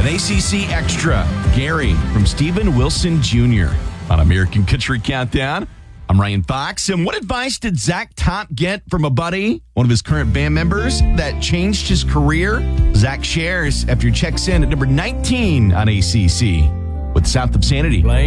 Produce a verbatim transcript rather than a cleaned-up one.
A C C Extra, Gary from Steven Wilson Junior on American Country Countdown. I'm Ryan Fox. And what advice did Zach Top get from a buddy, one of his current band members, that changed his career? Zach shares after he checks in at number nineteen on A C C with South of Sanity. Play